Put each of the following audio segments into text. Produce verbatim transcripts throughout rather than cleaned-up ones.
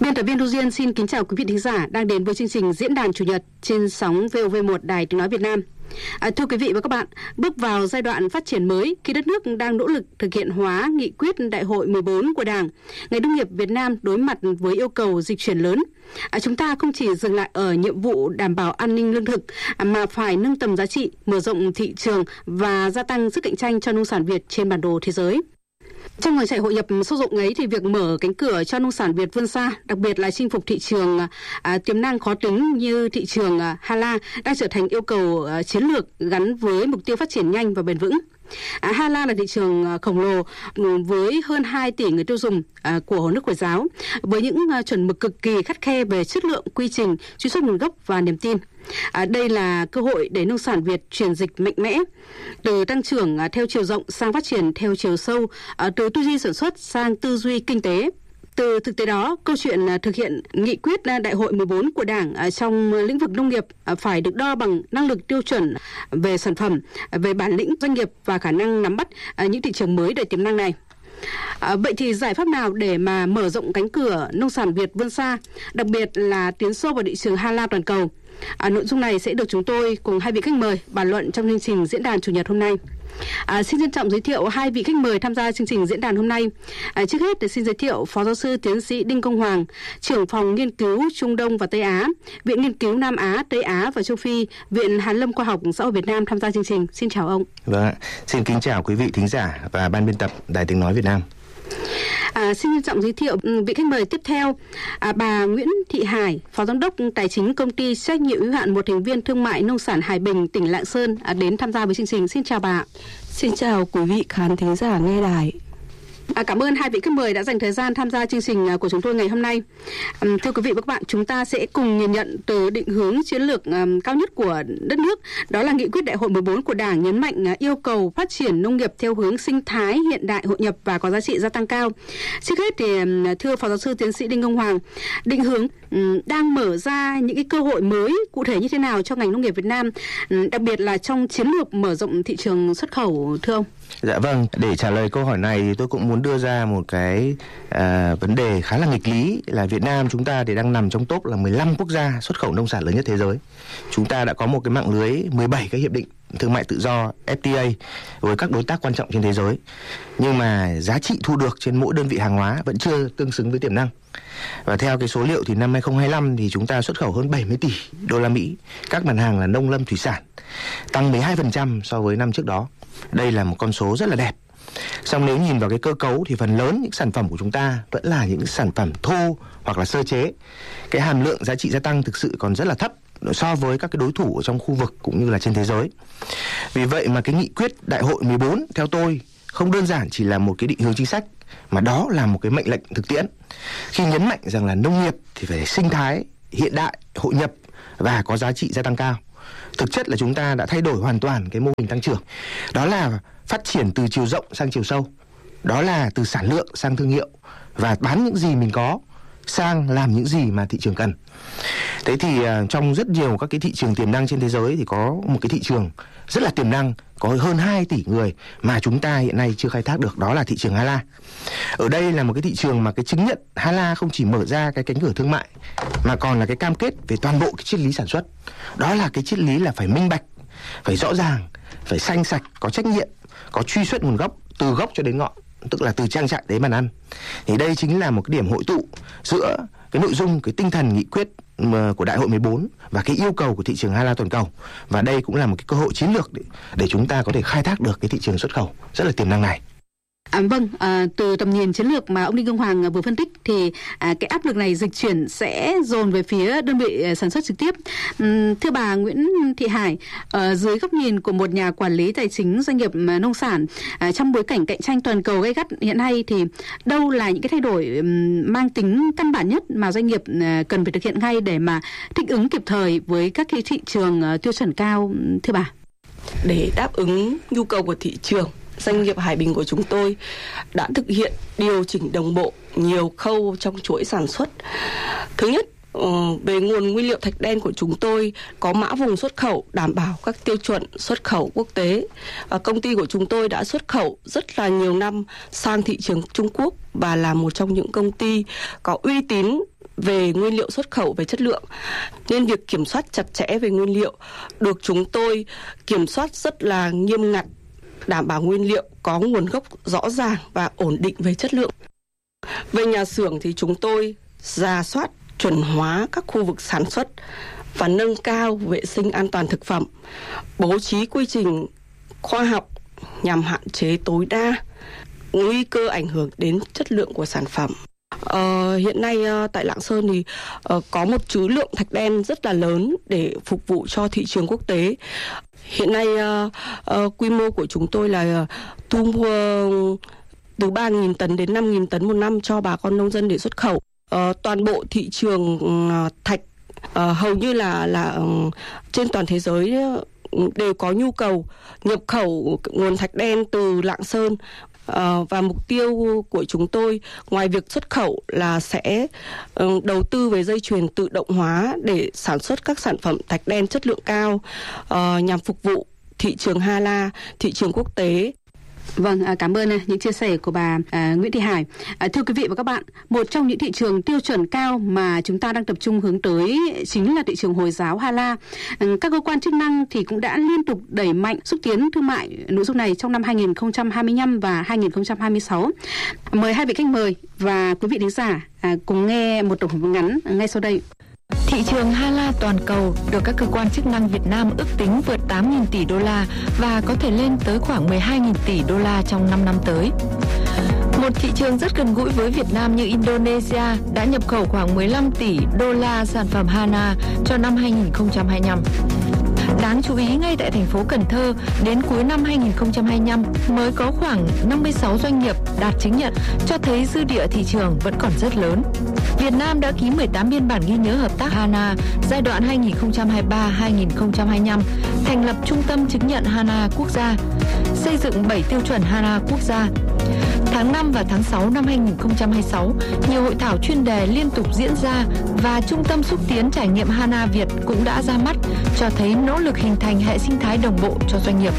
Biên tập viên Thu Duyên xin kính chào quý vị thính giả đang đến với chương trình Diễn đàn Chủ nhật trên sóng vê o vê một Đài Tiếng nói Việt Nam. À, thưa quý vị và các bạn, bước vào giai đoạn phát triển mới khi đất nước đang nỗ lực thực hiện hóa nghị quyết Đại hội mười bốn của Đảng, ngành nông nghiệp Việt Nam đối mặt với yêu cầu dịch chuyển lớn. À, chúng ta không chỉ dừng lại ở nhiệm vụ đảm bảo an ninh lương thực à, mà phải nâng tầm giá trị, mở rộng thị trường và gia tăng sức cạnh tranh cho nông sản Việt trên bản đồ thế giới. Trong ngày chạy hội nhập sâu rộng ấy thì việc mở cánh cửa cho nông sản Việt vươn xa, đặc biệt là chinh phục thị trường à, tiềm năng khó tính như thị trường à, Hà La đang trở thành yêu cầu à, chiến lược gắn với mục tiêu phát triển nhanh và bền vững. À, Hà La là thị trường à, khổng lồ với hơn hai tỷ người tiêu dùng à, của nước Hồi giáo, với những à, chuẩn mực cực kỳ khắt khe về chất lượng, quy trình, truy xuất nguồn gốc và niềm tin. À, đây là cơ hội để nông sản Việt chuyển dịch mạnh mẽ, từ tăng trưởng à, theo chiều rộng sang phát triển theo chiều sâu, à, từ tư duy sản xuất sang tư duy kinh tế. Từ thực tế đó, câu chuyện à, thực hiện nghị quyết à, Đại hội mười bốn của Đảng à, trong lĩnh vực nông nghiệp à, phải được đo bằng năng lực tiêu chuẩn về sản phẩm, à, về bản lĩnh doanh nghiệp và khả năng nắm bắt à, những thị trường mới đầy tiềm năng này. À, vậy thì giải pháp nào để mà mở rộng cánh cửa nông sản Việt vươn xa, đặc biệt là tiến sâu vào thị trường Hà La toàn cầu? À, nội dung này sẽ được chúng tôi cùng hai vị khách mời bàn luận trong chương trình Diễn đàn Chủ nhật hôm nay. À, xin trân trọng giới thiệu hai vị khách mời tham gia chương trình diễn đàn hôm nay. À, trước hết thì xin giới thiệu Phó Giáo sư Tiến sĩ Đinh Công Hoàng, trưởng phòng nghiên cứu Trung Đông và Tây Á, Viện Nghiên cứu Nam Á, Tây Á và Châu Phi, Viện Hàn lâm Khoa học Xã hội Việt Nam tham gia chương trình. Xin chào ông. Vâng, xin kính chào quý vị thính giả và ban biên tập Đài Tiếng nói Việt Nam. À, xin trân trọng giới thiệu vị khách mời tiếp theo, à, bà Nguyễn Thị Hải, Phó Giám đốc Tài chính Công ty trách nhiệm hữu hạn một thành viên thương mại nông sản Hải Bình, tỉnh Lạng Sơn à, đến tham gia với chương trình. Xin chào bà. Xin chào quý vị khán thính giả nghe đài. À, cảm ơn hai vị khách mời đã dành thời gian tham gia chương trình của chúng tôi ngày hôm nay. À, thưa quý vị và các bạn, chúng ta sẽ cùng nhìn nhận từ định hướng chiến lược um, cao nhất của đất nước, đó là nghị quyết Đại hội mười bốn của Đảng nhấn mạnh uh, yêu cầu phát triển nông nghiệp theo hướng sinh thái, hiện đại, hội nhập và có giá trị gia tăng cao. Trước hết thì um, thưa Phó Giáo sư Tiến sĩ Đinh Công Hoàng, định hướng um, đang mở ra những cái cơ hội mới cụ thể như thế nào cho ngành nông nghiệp Việt Nam, um, đặc biệt là trong chiến lược mở rộng thị trường xuất khẩu, thưa ông? Dạ vâng, để trả lời câu hỏi này thì tôi cũng muốn đưa ra một cái à, vấn đề khá là nghịch lý là Việt Nam chúng ta thì đang nằm trong top là mười lăm quốc gia xuất khẩu nông sản lớn nhất thế giới. Chúng ta đã có một cái mạng lưới mười bảy cái hiệp định thương mại tự do ép tê a với các đối tác quan trọng trên thế giới. Nhưng mà giá trị thu được trên mỗi đơn vị hàng hóa vẫn chưa tương xứng với tiềm năng. Và theo cái số liệu thì năm hai không hai lăm thì chúng ta xuất khẩu hơn bảy mươi tỷ đô la Mỹ các mặt hàng là nông lâm thủy sản, tăng mười hai phần trăm so với năm trước đó. Đây là một con số rất là đẹp. Song nếu nhìn vào cái cơ cấu thì phần lớn những sản phẩm của chúng ta vẫn là những sản phẩm thô hoặc là sơ chế. Cái hàm lượng giá trị gia tăng thực sự còn rất là thấp so với các cái đối thủ ở trong khu vực cũng như là trên thế giới. Vì vậy mà cái nghị quyết Đại hội mười bốn theo tôi không đơn giản chỉ là một cái định hướng chính sách, mà đó là một cái mệnh lệnh thực tiễn. Khi nhấn mạnh rằng là nông nghiệp thì phải sinh thái, hiện đại, hội nhập và có giá trị gia tăng cao. Thực chất là chúng ta đã thay đổi hoàn toàn cái mô hình tăng trưởng. Đó là phát triển từ chiều rộng sang chiều sâu. Đó là từ sản lượng sang thương hiệu. Và bán những gì mình có sang làm những gì mà thị trường cần. Thế thì uh, trong rất nhiều các cái thị trường tiềm năng trên thế giới thì có một cái thị trường rất là tiềm năng, có hơn hai tỷ người mà chúng ta hiện nay chưa khai thác được, đó là thị trường Hà La. Ở đây là một cái thị trường mà cái chứng nhận Hà La không chỉ mở ra cái cánh cửa thương mại mà còn là cái cam kết về toàn bộ cái triết lý sản xuất. Đó là cái triết lý là phải minh bạch, phải rõ ràng, phải xanh sạch, có trách nhiệm, có truy xuất nguồn gốc từ gốc cho đến ngọn, tức là từ trang trại đến bàn ăn. Thì đây chính là một cái điểm hội tụ giữa cái nội dung, cái tinh thần nghị quyết của Đại hội mười bốn và cái yêu cầu của thị trường Hà La toàn cầu. Và đây cũng là một cái cơ hội chiến lược để, để chúng ta có thể khai thác được cái thị trường xuất khẩu rất là tiềm năng này. À, vâng, à, từ tầm nhìn chiến lược mà ông Đinh Công Hoàng vừa phân tích thì à, cái áp lực này dịch chuyển sẽ dồn về phía đơn vị sản xuất trực tiếp. Uhm, thưa bà Nguyễn Thị Hải, ở dưới góc nhìn của một nhà quản lý tài chính doanh nghiệp nông sản, à, trong bối cảnh cạnh tranh toàn cầu gay gắt hiện nay thì đâu là những cái thay đổi um, mang tính căn bản nhất mà doanh nghiệp uh, cần phải thực hiện ngay để mà thích ứng kịp thời với các cái thị trường uh, tiêu chuẩn cao, thưa bà? Để đáp ứng nhu cầu của thị trường, doanh nghiệp Hải Bình của chúng tôi đã thực hiện điều chỉnh đồng bộ nhiều khâu trong chuỗi sản xuất. Thứ nhất, về nguồn nguyên liệu thạch đen của chúng tôi có mã vùng xuất khẩu đảm bảo các tiêu chuẩn xuất khẩu quốc tế. Công ty của chúng tôi đã xuất khẩu rất là nhiều năm sang thị trường Trung Quốc và là một trong những công ty có uy tín về nguyên liệu xuất khẩu về chất lượng, nên việc kiểm soát chặt chẽ về nguyên liệu được chúng tôi kiểm soát rất là nghiêm ngặt, đảm bảo nguyên liệu có nguồn gốc rõ ràng và ổn định về chất lượng. Về nhà xưởng thì chúng tôi rà soát chuẩn hóa các khu vực sản xuất và nâng cao vệ sinh an toàn thực phẩm, bố trí quy trình khoa học nhằm hạn chế tối đa nguy cơ ảnh hưởng đến chất lượng của sản phẩm. Ờ, hiện nay uh, tại Lạng Sơn thì uh, có một trữ lượng thạch đen rất là lớn để phục vụ cho thị trường quốc tế. Hiện nay uh, uh, quy mô của chúng tôi là uh, thu mua từ ba nghìn tấn đến năm nghìn tấn một năm cho bà con nông dân để xuất khẩu. Uh, toàn bộ thị trường uh, thạch uh, hầu như là là uh, trên toàn thế giới uh, đều có nhu cầu nhập khẩu nguồn thạch đen từ Lạng Sơn. Uh, và mục tiêu của chúng tôi ngoài việc xuất khẩu là sẽ uh, đầu tư về dây chuyền tự động hóa để sản xuất các sản phẩm thạch đen chất lượng cao uh, nhằm phục vụ thị trường Hà La, thị trường quốc tế. Vâng, cảm ơn những chia sẻ của bà à, Nguyễn Thị Hải. À, thưa quý vị và các bạn, một trong những thị trường tiêu chuẩn cao mà chúng ta đang tập trung hướng tới chính là thị trường Hồi giáo Hà La. Các cơ quan chức năng thì cũng đã liên tục đẩy mạnh xúc tiến thương mại nội dung này trong năm hai nghìn không trăm hai mươi lăm và hai nghìn không trăm hai mươi sáu. Mời hai vị khách mời và quý vị thính giả à, cùng nghe một tổng hợp ngắn ngay sau đây. Thị trường Hà La toàn cầu được các cơ quan chức năng Việt Nam ước tính vượt tám nghìn tỷ đô la và có thể lên tới khoảng mười hai nghìn tỷ đô la trong năm năm tới. Một thị trường rất gần gũi với Việt Nam như Indonesia đã nhập khẩu khoảng mười lăm tỷ đô la sản phẩm Hana cho năm hai nghìn không trăm hai mươi lăm. Đáng chú ý, ngay tại thành phố Cần Thơ, đến cuối năm hai nghìn không trăm hai mươi lăm mới có khoảng năm mươi sáu doanh nghiệp đạt chứng nhận, cho thấy dư địa thị trường vẫn còn rất lớn. Việt Nam đã ký mười tám biên bản ghi nhớ hợp tác Hana giai đoạn hai nghìn không trăm hai mươi ba đến hai nghìn không trăm hai mươi lăm, thành lập trung tâm chứng nhận Hana quốc gia, xây dựng bảy tiêu chuẩn Hana quốc gia. Tháng năm và tháng sáu năm hai nghìn không trăm hai mươi sáu, nhiều hội thảo chuyên đề liên tục diễn ra và Trung tâm xúc tiến trải nghiệm Hana Việt cũng đã ra mắt, cho thấy nỗ lực hình thành hệ sinh thái đồng bộ cho doanh nghiệp.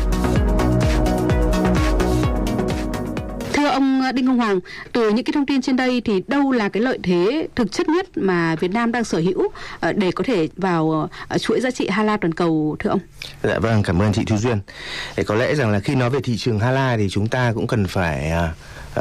Thưa ông Đinh Công Hoàng, từ những cái thông tin trên đây thì đâu là cái lợi thế thực chất nhất mà Việt Nam đang sở hữu để có thể vào chuỗi giá trị Hà La toàn cầu, thưa ông? Dạ vâng, cảm ơn chị Thu Duyên. Để có lẽ rằng là khi nói về thị trường Hà La thì chúng ta cũng cần phải uh,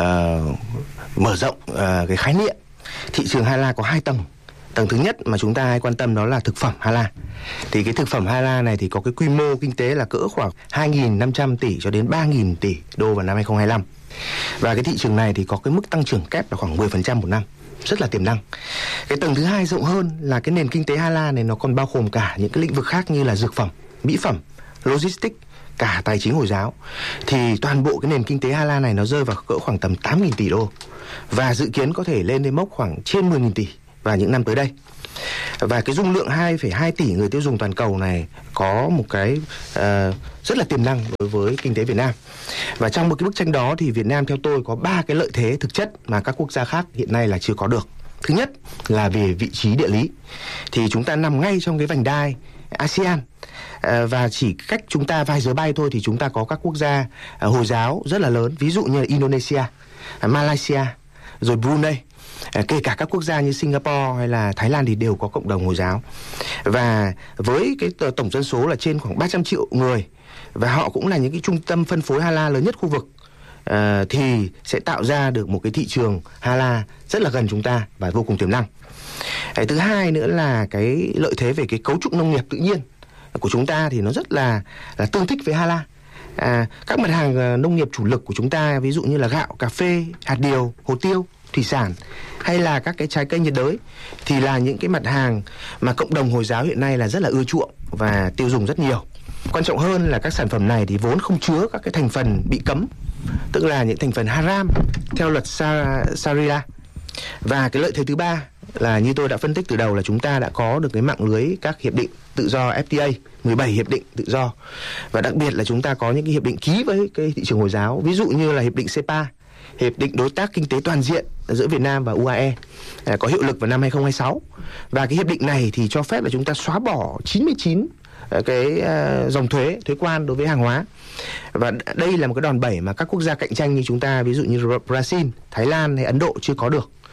mở rộng uh, cái khái niệm. Thị trường Hà La có hai tầng. Tầng thứ nhất mà chúng ta hay quan tâm đó là thực phẩm Hà La. Thì cái thực phẩm Hà La này thì có cái quy mô kinh tế là cỡ khoảng hai nghìn năm trăm tỷ cho đến ba nghìn tỷ đô vào năm hai nghìn không trăm hai mươi lăm. Và cái thị trường này thì có cái mức tăng trưởng kép là khoảng mười phần trăm một năm, rất là tiềm năng. Cái tầng thứ hai rộng hơn là cái nền kinh tế Hà La này nó còn bao gồm cả những cái lĩnh vực khác như là dược phẩm, mỹ phẩm, logistics, cả tài chính Hồi giáo. Thì toàn bộ cái nền kinh tế Hà La này nó rơi vào cỡ khoảng tầm tám nghìn tỷ đô và dự kiến có thể lên đến mốc khoảng trên mười nghìn tỷ vào những năm tới đây. Và cái dung lượng hai phẩy hai tỷ người tiêu dùng toàn cầu này có một cái uh, rất là tiềm năng đối với kinh tế Việt Nam. Và trong một cái bức tranh đó thì Việt Nam theo tôi có ba cái lợi thế thực chất mà các quốc gia khác hiện nay là chưa có được. Thứ nhất là về vị trí địa lý. Thì chúng ta nằm ngay trong cái vành đai a sê an. À, và chỉ cách chúng ta vài giờ bay thôi thì chúng ta có các quốc gia à, Hồi giáo rất là lớn. Ví dụ như là Indonesia, à, Malaysia, rồi Brunei. À, kể cả các quốc gia như Singapore hay là Thái Lan thì đều có cộng đồng Hồi giáo. Và với cái tổng dân số là trên khoảng ba trăm triệu người, và họ cũng là những cái trung tâm phân phối Hà La lớn nhất khu vực, à, thì sẽ tạo ra được một cái thị trường Hà La rất là gần chúng ta và vô cùng tiềm năng. À, thứ hai nữa là cái lợi thế về cái cấu trúc nông nghiệp tự nhiên của chúng ta thì nó rất là, là tương thích với Hà La. À, các mặt hàng nông nghiệp chủ lực của chúng ta, ví dụ như là gạo, cà phê, hạt điều, hồ tiêu, thủy sản hay là các cái trái cây nhiệt đới thì là những cái mặt hàng mà cộng đồng Hồi giáo hiện nay là rất là ưa chuộng và tiêu dùng rất nhiều. Quan trọng hơn là các sản phẩm này thì vốn không chứa các cái thành phần bị cấm, tức là những thành phần haram theo luật Sharia. Và cái lợi thế thứ ba là như tôi đã phân tích từ đầu là chúng ta đã có được cái mạng lưới các hiệp định tự do ép tê a, mười bảy hiệp định tự do. Và đặc biệt là chúng ta có những cái hiệp định ký với cái thị trường Hồi giáo, ví dụ như là hiệp định xê pê a, Hiệp định Đối tác Kinh tế Toàn diện giữa Việt Nam và u a e, à, có hiệu lực vào năm hai nghìn không trăm hai mươi sáu. Và cái hiệp định này thì cho phép là chúng ta xóa bỏ chín mươi chín cái uh, dòng thuế, thuế quan đối với hàng hóa. Và đây là một cái đòn bẩy mà các quốc gia cạnh tranh như chúng ta, ví dụ như Brazil, Thái Lan hay Ấn Độ chưa có được.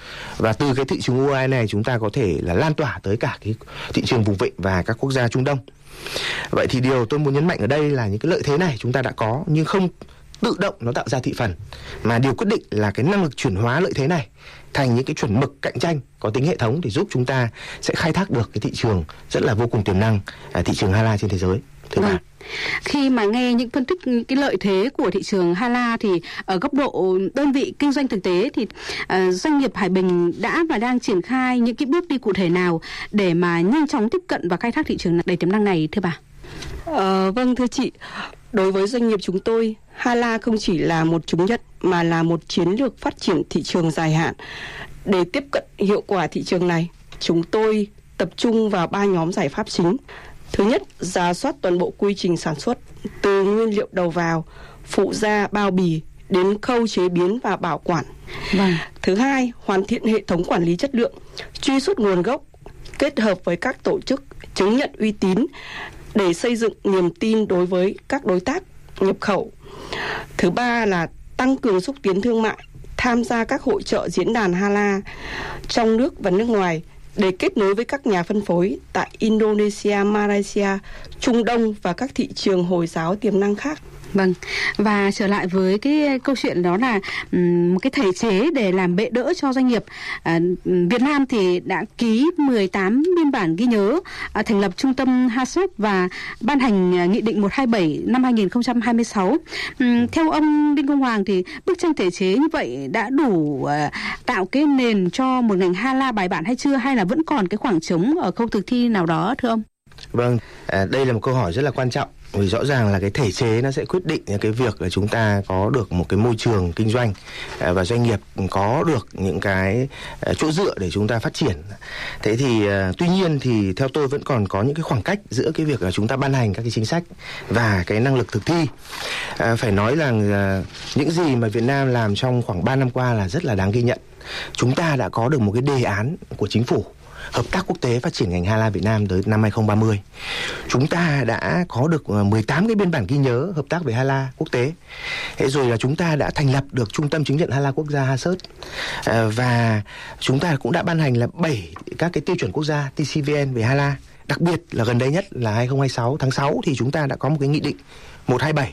Và từ cái thị trường ưu ái này chúng ta có thể là lan tỏa tới cả cái thị trường vùng vịnh và các quốc gia Trung Đông. Vậy thì điều tôi muốn nhấn mạnh ở đây là những cái lợi thế này chúng ta đã có, nhưng không tự động nó tạo ra thị phần, mà điều quyết định là cái năng lực chuyển hóa lợi thế này thành những cái chuẩn mực cạnh tranh có tính hệ thống để giúp chúng ta sẽ khai thác được cái thị trường rất là vô cùng tiềm năng, à, thị trường Hala trên thế giới. Thưa vâng. bà. Khi mà nghe những phân tích những cái lợi thế của thị trường Hala thì ở góc độ đơn vị kinh doanh thực tế thì uh, doanh nghiệp Hải Bình đã và đang triển khai những cái bước đi cụ thể nào để mà nhanh chóng tiếp cận và khai thác thị trường đầy tiềm năng này thưa bà? Uh, vâng thưa chị, đối với doanh nghiệp chúng tôi, Hala không chỉ là một chứng nhận mà là một chiến lược phát triển thị trường dài hạn. Để tiếp cận hiệu quả thị trường này, chúng tôi tập trung vào ba nhóm giải pháp chính. Thứ nhất, rà soát toàn bộ quy trình sản xuất từ nguyên liệu đầu vào, phụ gia, bao bì đến khâu chế biến và bảo quản. Vâng. Thứ hai, hoàn thiện hệ thống quản lý chất lượng, truy xuất nguồn gốc, kết hợp với các tổ chức chứng nhận uy tín để xây dựng niềm tin đối với các đối tác nhập khẩu. Thứ ba là tăng cường xúc tiến thương mại, tham gia các hội chợ diễn đàn Hala trong nước và nước ngoài để kết nối với các nhà phân phối tại Indonesia, Malaysia, Trung Đông và các thị trường Hồi giáo tiềm năng khác. Vâng, và trở lại với cái câu chuyện đó là um, một cái thể chế để làm bệ đỡ cho doanh nghiệp. À, Việt Nam thì đã ký mười tám biên bản ghi nhớ, à, thành lập trung tâm hát ét e pê và ban hành à, nghị định một trăm hai mươi bảy năm hai nghìn không trăm hai mươi sáu. Um, theo ông Đinh Công Hoàng thì bức tranh thể chế như vậy đã đủ à, tạo cái nền cho một ngành Hala bài bản hay chưa, hay là vẫn còn cái khoảng trống ở khâu thực thi nào đó thưa ông? Vâng, à, đây là một câu hỏi rất là quan trọng. Vì rõ ràng là cái thể chế nó sẽ quyết định cái việc là chúng ta có được một cái môi trường kinh doanh và doanh nghiệp có được những cái chỗ dựa để chúng ta phát triển. Thế thì tuy nhiên thì theo tôi vẫn còn có những cái khoảng cách giữa cái việc là chúng ta ban hành các cái chính sách và cái năng lực thực thi. À, phải nói rằng những gì mà Việt Nam làm trong khoảng ba năm qua là rất là đáng ghi nhận. Chúng ta đã có được một cái đề án của chính phủ hợp tác quốc tế phát triển ngành Hala Việt Nam tới năm hai không ba mươi. Chúng ta đã có được mười tám cái biên bản ghi nhớ hợp tác về Hala quốc tế. Thế rồi là chúng ta đã thành lập được trung tâm chứng nhận Hala quốc gia hát ét e pê, và chúng ta cũng đã ban hành là bảy các cái tiêu chuẩn quốc gia tê xê vê en về Hala. Đặc biệt là gần đây nhất là hai không hai sáu tháng sáu thì chúng ta đã có một cái nghị định một trăm hai mươi bảy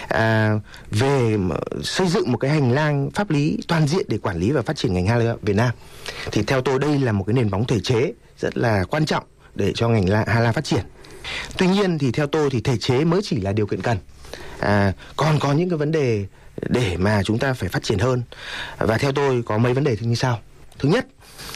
à, về xây dựng một cái hành lang pháp lý toàn diện để quản lý và phát triển ngành Hala Việt Nam. Thì theo tôi đây là một cái nền móng thể chế rất là quan trọng để cho ngành Hala phát triển. Tuy nhiên thì theo tôi thì thể chế mới chỉ là điều kiện cần. À, còn có những cái vấn đề để mà chúng ta phải phát triển hơn. Và theo tôi có mấy vấn đề như sau. Thứ nhất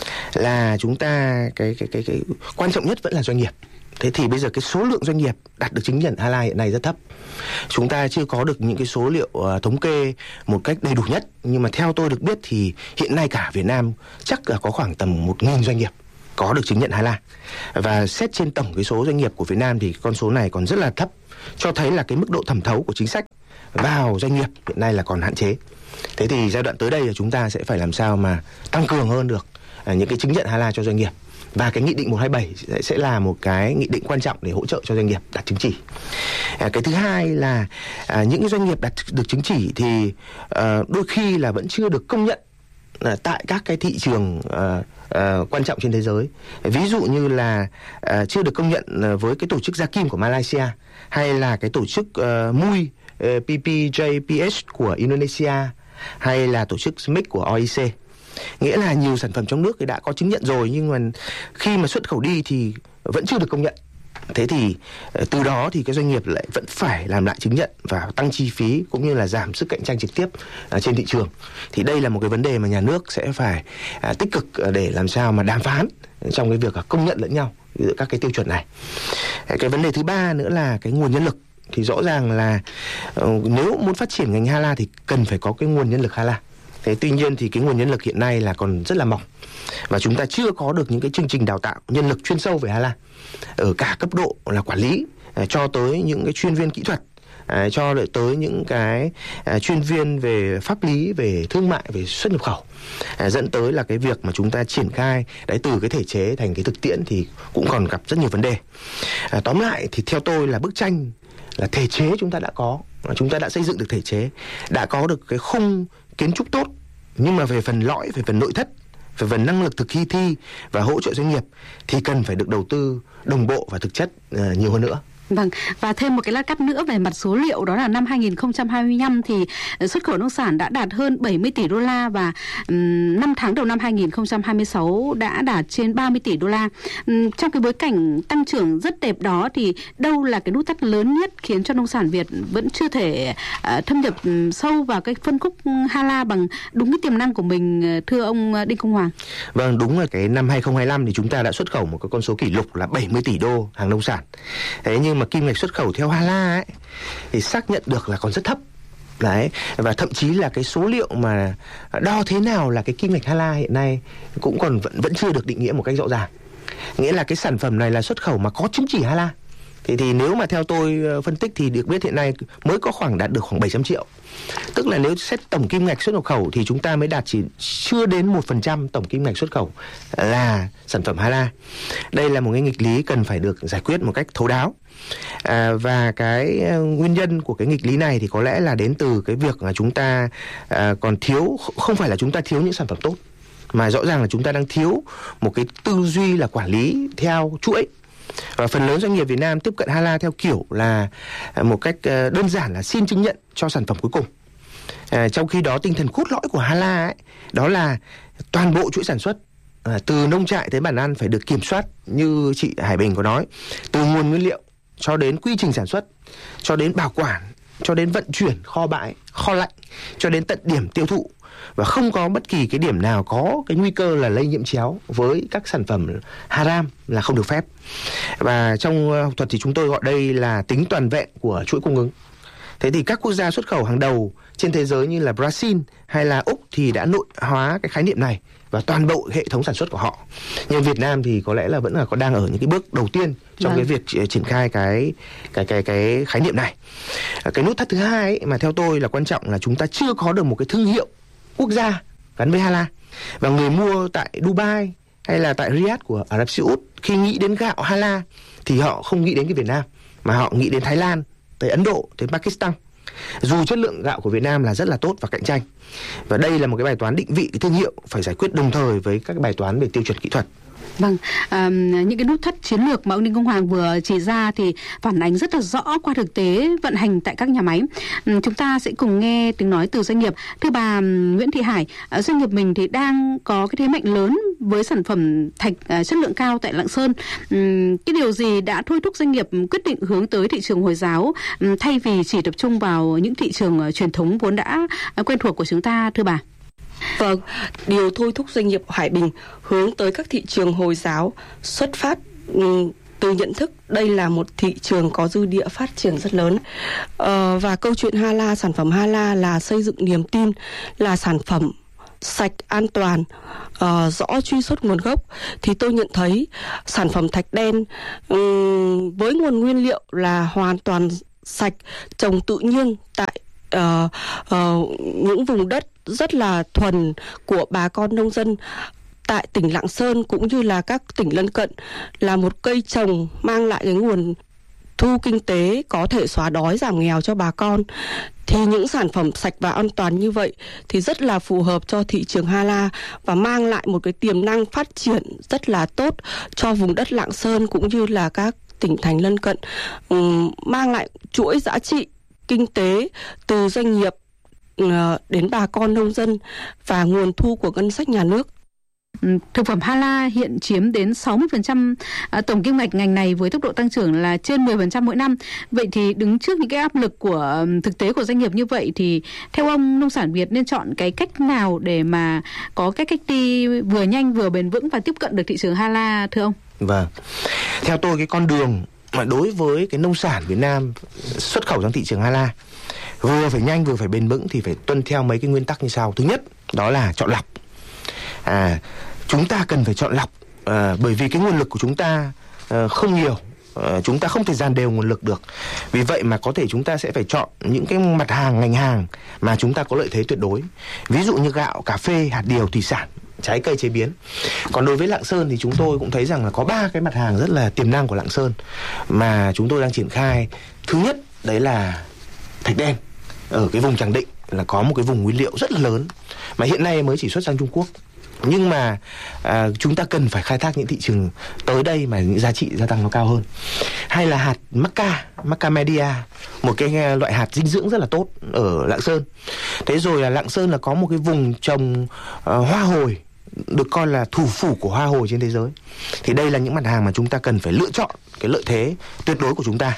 là chúng ta cái cái cái cái quan trọng nhất vẫn là doanh nghiệp. Thế thì bây giờ cái số lượng doanh nghiệp đạt được chứng nhận Hala hiện nay rất thấp. Chúng ta chưa có được những cái số liệu uh, thống kê một cách đầy đủ nhất. Nhưng mà theo tôi được biết thì hiện nay cả Việt Nam chắc là có khoảng tầm một nghìn doanh nghiệp có được chứng nhận Hala. Và xét trên tổng cái số doanh nghiệp của Việt Nam thì con số này còn rất là thấp, cho thấy là cái mức độ thẩm thấu của chính sách vào doanh nghiệp hiện nay là còn hạn chế. Thế thì giai đoạn tới đây là chúng ta sẽ phải làm sao mà tăng cường hơn được uh, những cái chứng nhận Hala cho doanh nghiệp. Và cái nghị định một trăm hai mươi bảy sẽ là một cái nghị định quan trọng để hỗ trợ cho doanh nghiệp đạt chứng chỉ. À, cái thứ hai là à, những cái doanh nghiệp đạt được chứng chỉ thì à, đôi khi là vẫn chưa được công nhận à, tại các cái thị trường à, à, quan trọng trên thế giới. Ví dụ như là à, chưa được công nhận với cái tổ chức Gia Kim của Malaysia, hay là cái tổ chức uh, em u i uh, pê pê jê pê ét của Indonesia, hay là tổ chức ét em i xê của o i xê. Nghĩa là nhiều sản phẩm trong nước thì đã có chứng nhận rồi, nhưng mà khi mà xuất khẩu đi thì vẫn chưa được công nhận. Thế thì từ đó thì cái doanh nghiệp lại vẫn phải làm lại chứng nhận và tăng chi phí cũng như là giảm sức cạnh tranh trực tiếp trên thị trường. Thì đây là một cái vấn đề mà nhà nước sẽ phải tích cực để làm sao mà đàm phán trong cái việc công nhận lẫn nhau giữa các cái tiêu chuẩn này. Cái vấn đề thứ ba nữa là cái nguồn nhân lực. Thì rõ ràng là nếu muốn phát triển ngành Hala thì cần phải có cái nguồn nhân lực Hala. Thế tuy nhiên thì cái nguồn nhân lực hiện nay là còn rất là mỏng, và chúng ta chưa có được những cái chương trình đào tạo nhân lực chuyên sâu về Hala ở cả cấp độ là quản lý cho tới những cái chuyên viên kỹ thuật, cho tới những cái chuyên viên về pháp lý, về thương mại, về xuất nhập khẩu, dẫn tới là cái việc mà chúng ta triển khai đấy từ cái thể chế thành cái thực tiễn thì cũng còn gặp rất nhiều vấn đề. À, tóm lại thì theo tôi là bức tranh là thể chế chúng ta đã có, chúng ta đã xây dựng được thể chế, đã có được cái khung kiến trúc tốt, nhưng mà về phần lõi, về phần nội thất về phần năng lực thực thi thi và hỗ trợ doanh nghiệp thì cần phải được đầu tư đồng bộ và thực chất uh, nhiều hơn nữa. Vâng, và thêm một cái lát cắt nữa về mặt số liệu, đó là năm hai nghìn không trăm hai mươi lăm thì xuất khẩu nông sản đã đạt hơn bảy mươi tỷ đô la và um, năm tháng đầu năm hai nghìn không trăm hai mươi sáu đã đạt trên ba mươi tỷ đô la. Um, trong cái bối cảnh tăng trưởng rất đẹp đó thì đâu là cái nút thắt lớn nhất khiến cho nông sản Việt vẫn chưa thể uh, thâm nhập um, sâu vào cái phân khúc ha la bằng đúng cái tiềm năng của mình, thưa ông Đinh Công Hoàng? Vâng, đúng là cái năm hai nghìn không trăm hai mươi lăm thì chúng ta đã xuất khẩu một cái con số kỷ lục là bảy mươi tỷ đô hàng nông sản. Thế nhưng mà kim ngạch xuất khẩu theo ha la ấy thì xác nhận được là còn rất thấp. Đấy, và thậm chí là cái số liệu mà đo thế nào là cái kim ngạch ha la hiện nay cũng còn vẫn vẫn chưa được định nghĩa một cách rõ ràng. Nghĩa là cái sản phẩm này là xuất khẩu mà có chứng chỉ ha la. Thì, thì nếu mà theo tôi phân tích thì được biết hiện nay mới có khoảng đạt được khoảng bảy trăm triệu. Tức là nếu xét tổng kim ngạch xuất nhập khẩu thì chúng ta mới đạt chỉ chưa đến một phần trăm tổng kim ngạch xuất khẩu là sản phẩm ha la. Đây là một cái nghịch lý cần phải được giải quyết một cách thấu đáo. À, và cái nguyên nhân của cái nghịch lý này thì có lẽ là đến từ cái việc là chúng ta à, còn thiếu, không phải là chúng ta thiếu những sản phẩm tốt, mà rõ ràng là chúng ta đang thiếu một cái tư duy là quản lý theo chuỗi. Và phần lớn doanh nghiệp Việt Nam tiếp cận ha la theo kiểu là một cách đơn giản là xin chứng nhận cho sản phẩm cuối cùng. À, trong khi đó tinh thần cốt lõi của ha la ấy, đó là toàn bộ chuỗi sản xuất, à, từ nông trại tới bàn ăn phải được kiểm soát như chị Hải Bình có nói, từ nguồn nguyên liệu cho đến quy trình sản xuất, cho đến bảo quản, cho đến vận chuyển kho bãi, kho lạnh, cho đến tận điểm tiêu thụ. Và không có bất kỳ cái điểm nào có cái nguy cơ là lây nhiễm chéo với các sản phẩm haram là không được phép. Và trong học thuật thì chúng tôi gọi đây là tính toàn vẹn của chuỗi cung ứng. Thế thì các quốc gia xuất khẩu hàng đầu trên thế giới như là Brazil hay là Úc thì đã nội hóa cái khái niệm này và toàn bộ hệ thống sản xuất của họ. Nhưng Việt Nam thì có lẽ là vẫn là có đang ở những cái bước đầu tiên trong vâng. cái việc triển khai cái cái cái cái khái niệm này. Cái nút thắt thứ hai ấy, mà theo tôi là quan trọng là chúng ta chưa có được một cái thương hiệu quốc gia gắn với ha la. Và người mua tại Dubai hay là tại Riyadh của Ả Rập Xê Út khi nghĩ đến gạo ha la thì họ không nghĩ đến cái Việt Nam, mà họ nghĩ đến Thái Lan, tới Ấn Độ, tới Pakistan. Dù chất lượng gạo của Việt Nam là rất là tốt và cạnh tranh. Và đây là một cái bài toán định vị cái thương hiệu phải giải quyết đồng thời với các bài toán về tiêu chuẩn kỹ thuật. Vâng, à, những cái nút thắt chiến lược mà ông Đinh Công Hoàng vừa chỉ ra thì phản ánh rất là rõ qua thực tế vận hành tại các nhà máy. Ừ, chúng ta sẽ cùng nghe tiếng nói từ doanh nghiệp. Thưa bà Nguyễn Thị Hải, doanh nghiệp mình thì đang có cái thế mạnh lớn với sản phẩm thạch uh, chất lượng cao tại Lạng Sơn. Um, cái điều gì đã thôi thúc doanh nghiệp quyết định hướng tới thị trường Hồi giáo um, thay vì chỉ tập trung vào những thị trường uh, truyền thống vốn đã uh, quen thuộc của chúng ta, thưa bà? Vâng, điều thôi thúc doanh nghiệp Hải Bình hướng tới các thị trường Hồi giáo xuất phát um, từ nhận thức đây là một thị trường có dư địa phát triển rất lớn. Ờ, và câu chuyện ha la, sản phẩm ha la là xây dựng niềm tin, là sản phẩm sạch, an toàn, uh, rõ truy xuất nguồn gốc. Thì tôi nhận thấy sản phẩm thạch đen um, với nguồn nguyên liệu là hoàn toàn sạch, trồng tự nhiên tại uh, uh, những vùng đất rất là thuần của bà con nông dân tại tỉnh Lạng Sơn cũng như là các tỉnh lân cận, là một cây trồng mang lại cái nguồn thu kinh tế có thể xóa đói giảm nghèo cho bà con. Thì những sản phẩm sạch và an toàn như vậy thì rất là phù hợp cho thị trường ha la và mang lại một cái tiềm năng phát triển rất là tốt cho vùng đất Lạng Sơn cũng như là các tỉnh thành lân cận, um, mang lại chuỗi giá trị kinh tế từ doanh nghiệp uh, đến bà con nông dân và nguồn thu của ngân sách nhà nước. Thực phẩm ha la hiện chiếm đến sáu mươi phần trăm tổng kim ngạch ngành này với tốc độ tăng trưởng là trên mười phần trăm mỗi năm. Vậy thì đứng trước những cái áp lực của thực tế của doanh nghiệp như vậy thì theo ông, nông sản Việt nên chọn cái cách nào để mà có cái cách đi vừa nhanh vừa bền vững và tiếp cận được thị trường ha la, thưa ông? Vâng, theo tôi cái con đường mà đối với cái nông sản Việt Nam xuất khẩu sang thị trường ha la vừa phải nhanh vừa phải bền vững thì phải tuân theo mấy cái nguyên tắc như sau. Thứ nhất đó là chọn lọc. À, chúng ta cần phải chọn lọc à, bởi vì cái nguồn lực của chúng ta à, không nhiều, à, chúng ta không thể dàn đều nguồn lực được. Vì vậy mà có thể chúng ta sẽ phải chọn những cái mặt hàng, ngành hàng mà chúng ta có lợi thế tuyệt đối. Ví dụ như gạo, cà phê, hạt điều, thủy sản, trái cây chế biến. Còn đối với Lạng Sơn thì chúng tôi cũng thấy rằng là có ba cái mặt hàng rất là tiềm năng của Lạng Sơn mà chúng tôi đang triển khai. Thứ nhất đấy là thạch đen. Ở cái vùng Tràng Định là có một cái vùng nguyên liệu rất là lớn mà hiện nay mới chỉ xuất sang Trung Quốc. Nhưng mà à, chúng ta cần phải khai thác những thị trường tới đây mà những giá trị gia tăng nó cao hơn. Hay là hạt Macca, Maccamedia, một cái loại hạt dinh dưỡng rất là tốt ở Lạng Sơn. Thế rồi là Lạng Sơn là có một cái vùng trồng uh, hoa hồi, được coi là thủ phủ của hoa hồi trên thế giới. Thì đây là những mặt hàng mà chúng ta cần phải lựa chọn cái lợi thế tuyệt đối của chúng ta.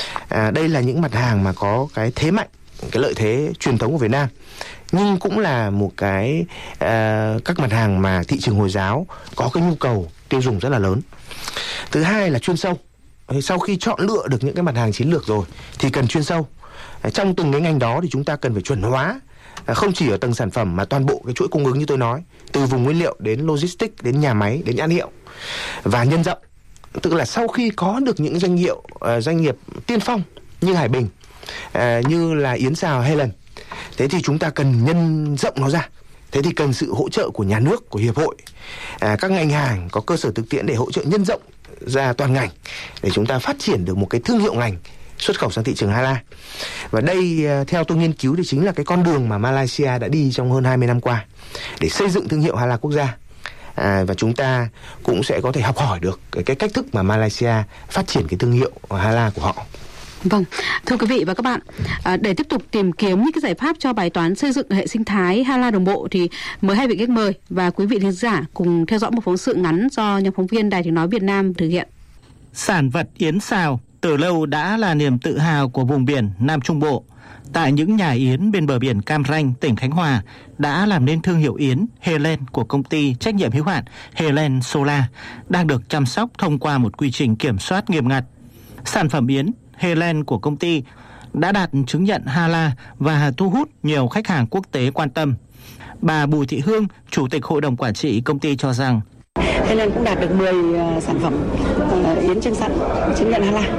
À, đây là những mặt hàng mà có cái thế mạnh, cái lợi thế truyền thống của Việt Nam, nhưng cũng là một cái uh, các mặt hàng mà thị trường Hồi giáo có cái nhu cầu tiêu dùng rất là lớn. Thứ hai là chuyên sâu. Sau khi chọn lựa được những cái mặt hàng chiến lược rồi thì cần chuyên sâu. Trong từng cái ngành đó thì chúng ta cần phải chuẩn hóa, không chỉ ở tầng sản phẩm mà toàn bộ cái chuỗi cung ứng như tôi nói, từ vùng nguyên liệu đến logistics, đến nhà máy, đến nhãn hiệu và nhân rộng. Tức là sau khi có được những doanh nghiệp uh, doanh nghiệp tiên phong như Hải Bình, uh, như là Yến Xào hay Lần, thế thì chúng ta cần nhân rộng nó ra. Thế thì cần sự hỗ trợ của nhà nước, của hiệp hội, à, các ngành hàng có cơ sở thực tiễn để hỗ trợ nhân rộng ra toàn ngành, để chúng ta phát triển được một cái thương hiệu ngành xuất khẩu sang thị trường Hà La. Và đây theo tôi nghiên cứu thì chính là cái con đường mà Malaysia đã đi trong hơn hai mươi năm qua để xây dựng thương hiệu Hà La quốc gia. À, và chúng ta cũng sẽ có thể học hỏi được cái, cái cách thức mà Malaysia phát triển cái thương hiệu Hà La của họ. Vâng, thưa quý vị và các bạn, à, để tiếp tục tìm kiếm những cái giải pháp cho bài toán xây dựng hệ sinh thái Hà La đồng bộ thì mời hai vị khách mời và quý vị thính giả cùng theo dõi một phóng sự ngắn do nhóm phóng viên Đài Tiếng nói Việt Nam thực hiện. Sản vật yến xào từ lâu đã là niềm tự hào của vùng biển Nam Trung Bộ. Tại những nhà yến bên bờ biển Cam Ranh, tỉnh Khánh Hòa đã làm nên thương hiệu yến Helen của công ty trách nhiệm hữu hạn Helen Solar đang được chăm sóc thông qua một quy trình kiểm soát nghiêm ngặt. Sản phẩm yến Helen của công ty đã đạt chứng nhận Hà La và thu hút nhiều khách hàng quốc tế quan tâm. Bà Bùi Thị Hương, Chủ tịch Hội đồng Quản trị công ty cho rằng Helen cũng đạt được mười uh, sản phẩm uh, yến chứng sẵn chứng nhận Hà La.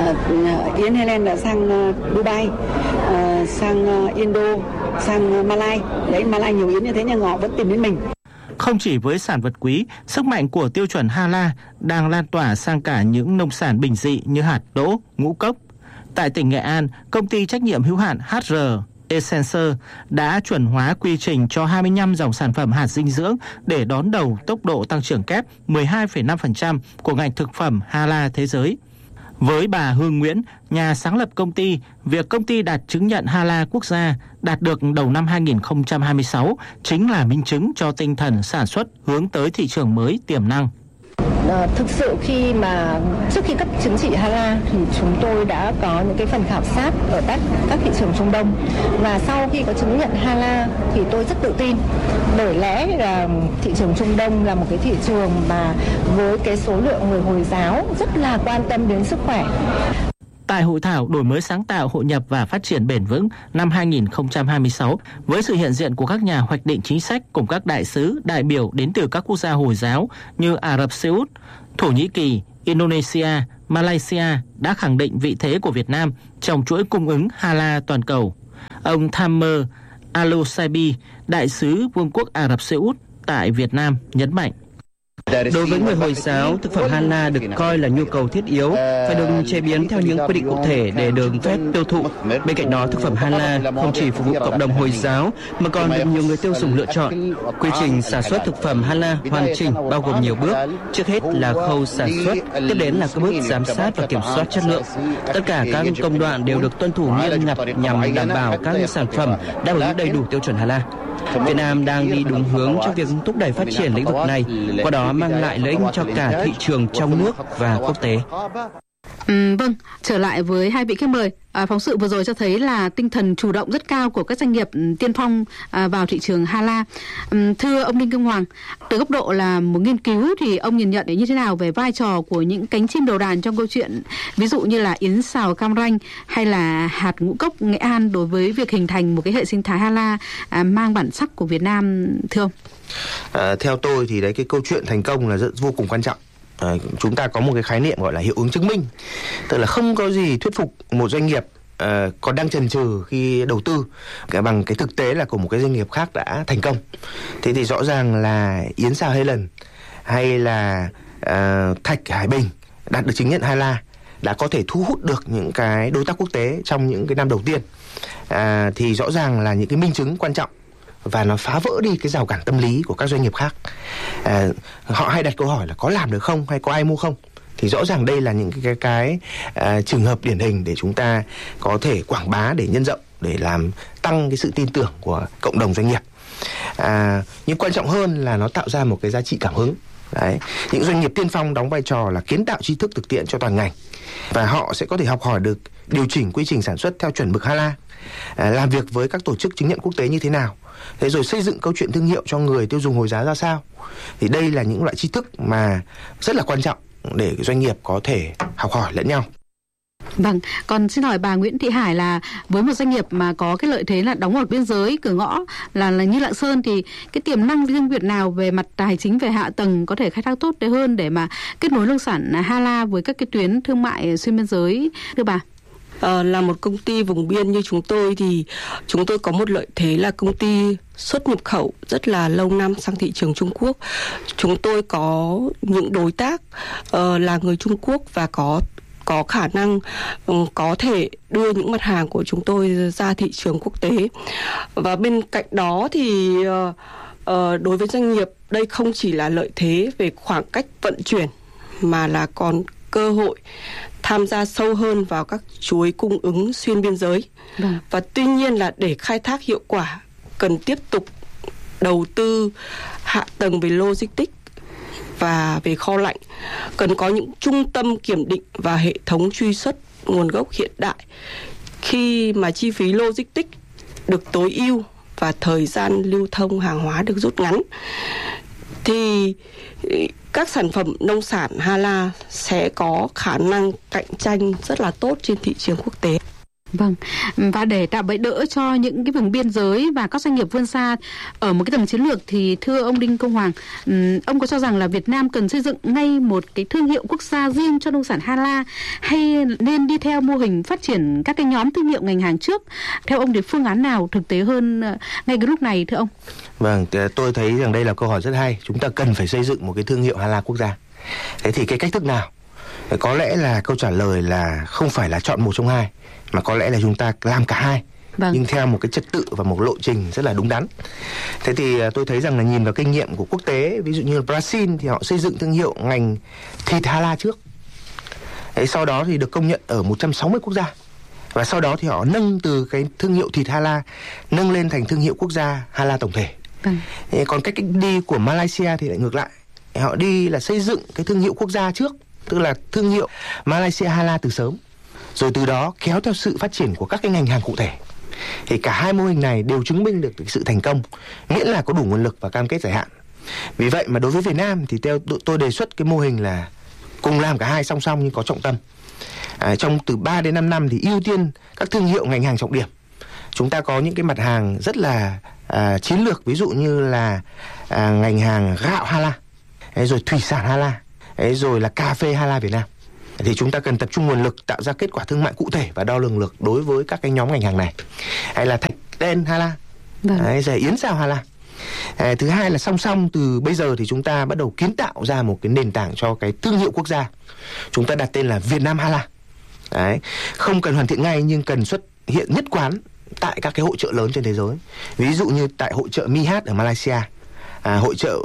Uh, yến Helen đã sang uh, Dubai, uh, sang uh, Indo, sang uh, Malai. Đấy, Malai nhiều yến như thế nhưng họ vẫn tìm đến mình. Không chỉ với sản vật quý, sức mạnh của tiêu chuẩn Hà La đang lan tỏa sang cả những nông sản bình dị như hạt đỗ, ngũ cốc. Tại tỉnh Nghệ An, công ty trách nhiệm hữu hạn hát rờ Essence đã chuẩn hóa quy trình cho hai mươi lăm dòng sản phẩm hạt dinh dưỡng để đón đầu tốc độ tăng trưởng kép mười hai phẩy năm phần trăm của ngành thực phẩm Hà La thế giới. Với bà Hương Nguyễn, nhà sáng lập công ty, việc công ty đạt chứng nhận Hà La quốc gia đạt được đầu năm hai không hai sáu chính là minh chứng cho tinh thần sản xuất hướng tới thị trường mới tiềm năng. À, thực sự khi mà trước khi cấp chứng chỉ Hà La thì chúng tôi đã có những cái phần khảo sát ở các các thị trường Trung Đông, và sau khi có chứng nhận Hà La thì tôi rất tự tin, bởi lẽ là thị trường Trung Đông là một cái thị trường mà với cái số lượng người Hồi giáo rất là quan tâm đến sức khỏe. Tại hội thảo đổi mới sáng tạo, hội nhập và phát triển bền vững năm hai không hai sáu, với sự hiện diện của các nhà hoạch định chính sách cùng các đại sứ, đại biểu đến từ các quốc gia Hồi giáo như Ả Rập Xê Út, Thổ Nhĩ Kỳ, Indonesia, Malaysia đã khẳng định vị thế của Việt Nam trong chuỗi cung ứng Hà La toàn cầu. Ông Thammer Al-Saibi, đại sứ Vương quốc Ả Rập Xê Út tại Việt Nam nhấn mạnh: Đối với người Hồi giáo, thực phẩm Hà La được coi là nhu cầu thiết yếu, phải được chế biến theo những quy định cụ thể để được phép tiêu thụ. Bên cạnh đó, thực phẩm Hà La không chỉ phục vụ cộng đồng Hồi giáo mà còn được nhiều người tiêu dùng lựa chọn. Quy trình sản xuất thực phẩm Hà La hoàn chỉnh bao gồm nhiều bước. Trước hết là khâu sản xuất, tiếp đến là các bước giám sát và kiểm soát chất lượng. Tất cả các công đoạn đều được tuân thủ nghiêm ngặt nhằm đảm bảo các sản phẩm đáp ứng đầy đủ tiêu chuẩn Hà La. Việt Nam đang đi đúng hướng trong việc thúc đẩy phát triển lĩnh vực này, qua đó mang lại lợi ích cho cả thị trường trong nước và quốc tế. Ừ, vâng, trở lại với hai vị khách mời, à, phóng sự vừa rồi cho thấy là tinh thần chủ động rất cao của các doanh nghiệp tiên phong à, vào thị trường Hà La. Ừ, thưa ông Đinh Công Hoàng, từ góc độ là một nghiên cứu thì ông nhìn nhận như thế nào về vai trò của những cánh chim đầu đàn trong câu chuyện ví dụ như là yến xào Cam Ranh hay là hạt ngũ cốc Nghệ An đối với việc hình thành một cái hệ sinh thái Hà La à, mang bản sắc của Việt Nam, thưa ông? À, theo tôi thì đấy, cái câu chuyện thành công là rất vô cùng quan trọng. À, chúng ta có một cái khái niệm gọi là hiệu ứng chứng minh, tức là không có gì thuyết phục một doanh nghiệp à, còn đang chần chừ khi đầu tư cả bằng cái thực tế là của một cái doanh nghiệp khác đã thành công. Thế thì rõ ràng là yến xào Helen hay là à, thạch Hải Bình đạt được chứng nhận Hà La đã có thể thu hút được những cái đối tác quốc tế trong những cái năm đầu tiên, à, thì rõ ràng là những cái minh chứng quan trọng và nó phá vỡ đi cái rào cản tâm lý của các doanh nghiệp khác. À, họ hay đặt câu hỏi là có làm được không, hay có ai mua không? Thì rõ ràng đây là những cái, cái, cái à, trường hợp điển hình để chúng ta có thể quảng bá, để nhân rộng, để làm tăng cái sự tin tưởng của cộng đồng doanh nghiệp. À, nhưng quan trọng hơn là nó tạo ra một cái giá trị cảm hứng. Đấy. Những doanh nghiệp tiên phong đóng vai trò là kiến tạo tri thức thực tiễn cho toàn ngành, và họ sẽ có thể học hỏi được điều chỉnh quy trình sản xuất theo chuẩn mực H A L A, à, làm việc với các tổ chức chứng nhận quốc tế như thế nào, thế rồi xây dựng câu chuyện thương hiệu cho người tiêu dùng hồi giá ra sao. Thì đây là những loại tri thức mà rất là quan trọng để doanh nghiệp có thể học hỏi lẫn nhau. Vâng, còn xin hỏi bà Nguyễn Thị Hải là với một doanh nghiệp mà có cái lợi thế là đóng ở biên giới cửa ngõ là, là như Lạng Sơn, thì cái tiềm năng riêng Việt nào về mặt tài chính, về hạ tầng có thể khai thác tốt hơn để mà kết nối nông sản H A L A với các cái tuyến thương mại xuyên biên giới thưa bà? À, là một công ty vùng biên như chúng tôi thì chúng tôi có một lợi thế là công ty xuất nhập khẩu rất là lâu năm sang thị trường Trung Quốc. Chúng tôi có những đối tác uh, là người Trung Quốc và có có khả năng um, có thể đưa những mặt hàng của chúng tôi ra thị trường quốc tế. Và bên cạnh đó thì uh, uh, đối với doanh nghiệp, đây không chỉ là lợi thế về khoảng cách vận chuyển mà là còn cơ hội tham gia sâu hơn vào các chuỗi cung ứng xuyên biên giới. Vâng. Và tuy nhiên là để khai thác hiệu quả cần tiếp tục đầu tư hạ tầng về logistics và về kho lạnh, cần có những trung tâm kiểm định và hệ thống truy xuất nguồn gốc hiện đại. Khi mà chi phí logistics được tối ưu và thời gian lưu thông hàng hóa được rút ngắn, thì các sản phẩm nông sản H A L A sẽ có khả năng cạnh tranh rất là tốt trên thị trường quốc tế. Vâng, và để tạo bẫy đỡ cho những cái vùng biên giới và các doanh nghiệp vươn xa ở một cái tầm chiến lược, thì thưa ông Đinh Công Hoàng, ông có cho rằng là Việt Nam cần xây dựng ngay một cái thương hiệu quốc gia riêng cho nông sản H A L A, hay nên đi theo mô hình phát triển các cái nhóm thương hiệu ngành hàng trước? Theo ông thì phương án nào thực tế hơn ngay cái lúc này thưa ông? Vâng, tôi thấy rằng đây là câu hỏi rất hay. Chúng ta cần phải xây dựng một cái thương hiệu H A L A quốc gia. Thế thì cái cách thức nào? Có lẽ là câu trả lời là không phải là chọn một trong hai, mà có lẽ là chúng ta làm cả hai. Vâng. Nhưng theo một cái trật tự và một lộ trình rất là đúng đắn. Thế thì tôi thấy rằng là nhìn vào kinh nghiệm của quốc tế, ví dụ như Brazil thì họ xây dựng thương hiệu ngành thịt H A L A trước. Đấy, sau đó thì được công nhận ở một trăm sáu mươi quốc gia. Và sau đó thì họ nâng từ cái thương hiệu thịt H A L A nâng lên thành thương hiệu quốc gia H A L A tổng thể. Vâng. Còn cách đi của Malaysia thì lại ngược lại. Họ đi là xây dựng cái thương hiệu quốc gia trước, tức là thương hiệu Malaysia H A L A từ sớm, rồi từ đó kéo theo sự phát triển của các cái ngành hàng cụ thể. Thì cả hai mô hình này đều chứng minh được sự thành công, miễn là có đủ nguồn lực và cam kết dài hạn. Vì vậy mà đối với Việt Nam thì theo tôi đề xuất cái mô hình là cùng làm cả hai song song nhưng có trọng tâm. À, trong từ ba đến năm năm thì ưu tiên các thương hiệu ngành hàng trọng điểm. Chúng ta có những cái mặt hàng rất là à, chiến lược, ví dụ như là à, ngành hàng gạo H A L A, rồi thủy sản H A L A, rồi là cà phê H A L A Việt Nam. Thì chúng ta cần tập trung nguồn lực tạo ra kết quả thương mại cụ thể và đo lường được đối với các cái nhóm ngành hàng này. Hay là thạch đen H A L A, vâng. Đấy, rồi yến xào H A L A. À, thứ hai là song song từ bây giờ thì chúng ta bắt đầu kiến tạo ra một cái nền tảng cho cái thương hiệu quốc gia. Chúng ta đặt tên là Việt Nam H A L A. Đấy, không cần hoàn thiện ngay nhưng cần xuất hiện nhất quán tại các cái hội chợ lớn trên thế giới. Ví dụ như tại hội chợ Mihat ở Malaysia, à, hội chợ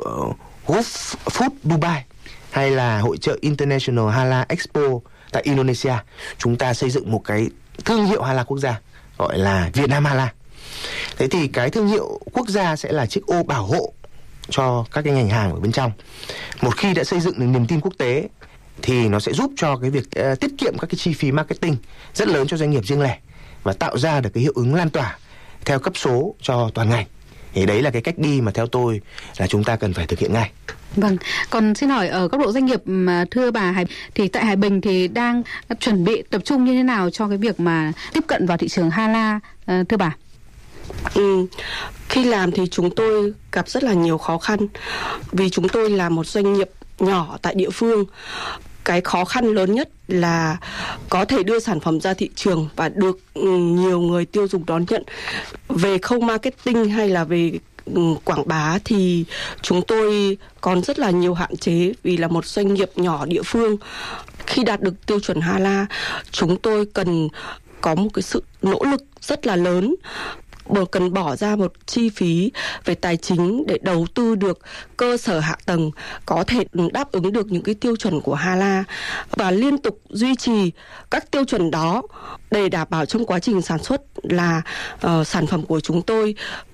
Gulf Food Dubai, hay là hội chợ International H A L A Expo tại Indonesia. Chúng ta xây dựng một cái thương hiệu H A L A quốc gia gọi là Việt Nam H A L A. Thế thì cái thương hiệu quốc gia sẽ là chiếc ô bảo hộ cho các cái ngành hàng ở bên trong. Một khi đã xây dựng được niềm tin quốc tế thì nó sẽ giúp cho cái việc uh, tiết kiệm các cái chi phí marketing rất lớn cho doanh nghiệp riêng lẻ và tạo ra được cái hiệu ứng lan tỏa theo cấp số cho toàn ngành. Thì đấy là cái cách đi mà theo tôi là chúng ta cần phải thực hiện ngay. Vâng, còn xin hỏi ở góc độ doanh nghiệp mà thưa bà Hải, thì tại Hải Bình thì đang chuẩn bị tập trung như thế nào cho cái việc mà tiếp cận vào thị trường H A L A thưa bà? Ừ, khi làm thì chúng tôi gặp rất là nhiều khó khăn vì chúng tôi là một doanh nghiệp nhỏ tại địa phương. Cái khó khăn lớn nhất là có thể đưa sản phẩm ra thị trường và được nhiều người tiêu dùng đón nhận. Về khâu marketing hay là về quảng bá thì chúng tôi còn rất là nhiều hạn chế vì là một doanh nghiệp nhỏ địa phương. Khi đạt được tiêu chuẩn H A L A, chúng tôi cần có một cái sự nỗ lực rất là lớn. cần bỏ ra một chi phí về tài chính để đầu tư được cơ sở hạ tầng có thể đáp ứng được những cái tiêu chuẩn của Hà La và liên tục duy trì các tiêu chuẩn đó để đảm bảo trong quá trình sản xuất là uh, sản phẩm của chúng tôi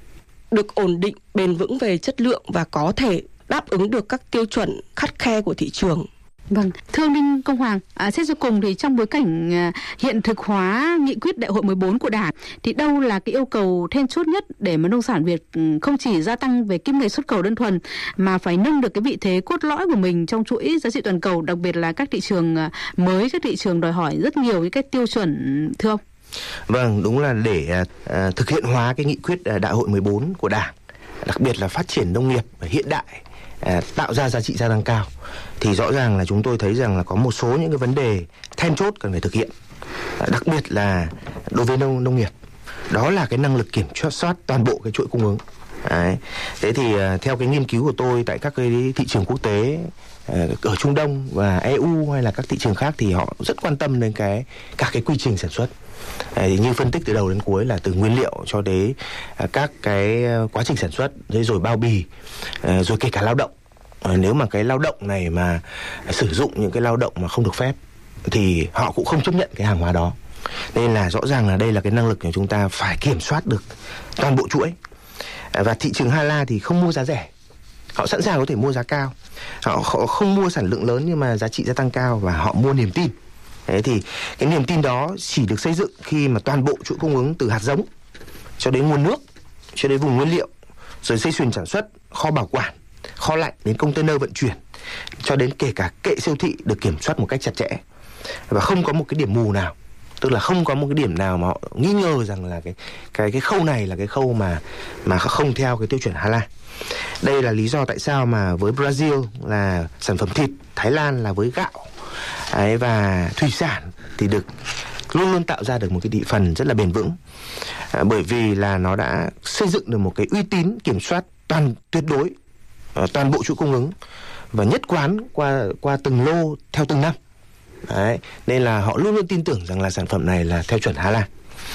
được ổn định, bền vững về chất lượng và có thể đáp ứng được các tiêu chuẩn khắt khe của thị trường. Vâng, thưa ông Đinh Công Hoàng, à, xét cho cùng thì trong bối cảnh à, hiện thực hóa nghị quyết đại hội mười bốn của Đảng thì đâu là cái yêu cầu then chốt nhất để mà nông sản Việt không chỉ gia tăng về kim ngạch xuất khẩu đơn thuần mà phải nâng được cái vị thế cốt lõi của mình trong chuỗi giá trị toàn cầu, đặc biệt là các thị trường mới, các thị trường đòi hỏi rất nhiều những cái tiêu chuẩn, thưa ông? Vâng, đúng là để à, thực hiện hóa cái nghị quyết đại hội mười bốn của Đảng, đặc biệt là phát triển nông nghiệp hiện đại, à, tạo ra giá trị gia tăng cao, thì rõ ràng là chúng tôi thấy rằng là có một số những cái vấn đề then chốt cần phải thực hiện, à, đặc biệt là đối với nông nông nghiệp, đó là cái năng lực kiểm soát toàn bộ cái chuỗi cung ứng. Đấy. Thế thì à, theo cái nghiên cứu của tôi tại các cái thị trường quốc tế à, ở Trung Đông và e u hay là các thị trường khác thì họ rất quan tâm đến cái các cái quy trình sản xuất. À, như phân tích từ đầu đến cuối là từ nguyên liệu cho đến à, các cái quá trình sản xuất, rồi bao bì, à, rồi kể cả lao động. À, nếu mà cái lao động này mà sử dụng những cái lao động mà không được phép thì họ cũng không chấp nhận cái hàng hóa đó. Nên là rõ ràng là đây là cái năng lực của chúng ta phải kiểm soát được toàn bộ chuỗi. À, và thị trường Hà La thì không mua giá rẻ, họ sẵn sàng có thể mua giá cao. Họ, họ không mua sản lượng lớn nhưng mà giá trị gia tăng cao, và họ mua niềm tin. Thế thì cái niềm tin đó chỉ được xây dựng khi mà toàn bộ chuỗi cung ứng từ hạt giống cho đến nguồn nước, cho đến vùng nguyên liệu, rồi dây chuyền sản xuất, kho bảo quản, kho lạnh đến container vận chuyển, cho đến kể cả kệ siêu thị được kiểm soát một cách chặt chẽ và không có một cái điểm mù nào, tức là không có một cái điểm nào mà họ nghi ngờ rằng là cái cái cái khâu này là cái khâu mà mà không theo cái tiêu chuẩn Hà La. Đây là lý do tại sao mà với Brazil là sản phẩm thịt, Thái Lan là với gạo, đấy, và thủy sản thì được luôn luôn tạo ra được một cái thị phần rất là bền vững, à, bởi vì là nó đã xây dựng được một cái uy tín kiểm soát toàn tuyệt đối à, toàn bộ chuỗi cung ứng và nhất quán qua qua từng lô theo từng năm. Đấy, nên là họ luôn luôn tin tưởng rằng là sản phẩm này là theo chuẩn Hà La.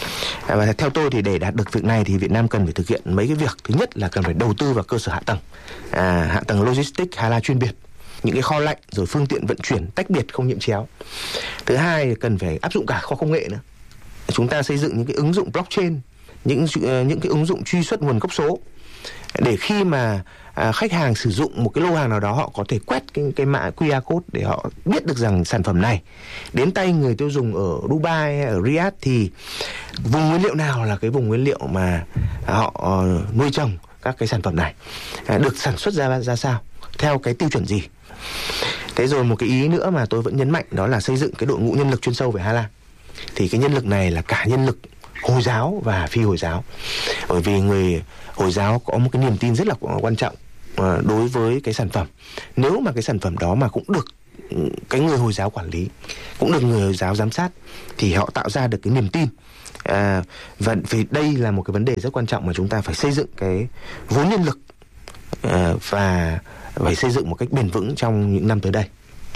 À, và theo tôi thì để đạt được việc này thì Việt Nam cần phải thực hiện mấy cái việc. Thứ nhất là cần phải đầu tư vào cơ sở hạ tầng, à, hạ tầng logistics Hà La chuyên biệt, những cái kho lạnh, rồi phương tiện vận chuyển tách biệt không nhiễm chéo. Thứ hai, cần phải áp dụng cả kho công nghệ nữa. Chúng ta xây dựng những cái ứng dụng blockchain, những những cái ứng dụng truy xuất nguồn gốc số, để khi mà à, khách hàng sử dụng một cái lô hàng nào đó, họ có thể quét cái, cái mã quy rờ code để họ biết được rằng sản phẩm này đến tay người tiêu dùng ở Dubai hay ở Riyadh thì vùng nguyên liệu nào là cái vùng nguyên liệu mà họ uh, nuôi trồng các cái sản phẩm này, à, được sản xuất ra ra sao, theo cái tiêu chuẩn gì. Thế rồi một cái ý nữa mà tôi vẫn nhấn mạnh, đó là xây dựng cái đội ngũ nhân lực chuyên sâu về Hà La. Thì cái nhân lực này là cả nhân lực Hồi giáo và phi Hồi giáo, bởi vì người Hồi giáo có một cái niềm tin rất là quan trọng đối với cái sản phẩm. Nếu mà cái sản phẩm đó mà cũng được cái người Hồi giáo quản lý, cũng được người Hồi giáo giám sát, thì họ tạo ra được cái niềm tin. À, và vì đây là một cái vấn đề rất quan trọng mà chúng ta phải xây dựng cái vốn nhân lực à, và phải xây dựng một cách bền vững trong những năm tới đây.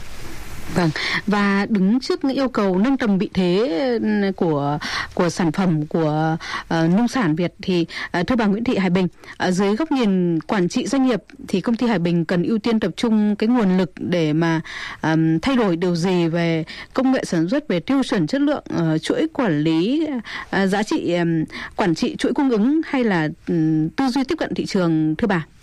Vâng, và đứng trước những yêu cầu nâng tầm vị thế của của sản phẩm của uh, nông sản Việt thì uh, thưa bà Nguyễn Thị Hải Bình, uh, dưới góc nhìn quản trị doanh nghiệp thì công ty Hải Bình cần ưu tiên tập trung cái nguồn lực để mà um, thay đổi điều gì về công nghệ sản xuất, về tiêu chuẩn chất lượng, uh, chuỗi quản lý, uh, giá trị um, quản trị chuỗi cung ứng, hay là um, tư duy tiếp cận thị trường, thưa bà?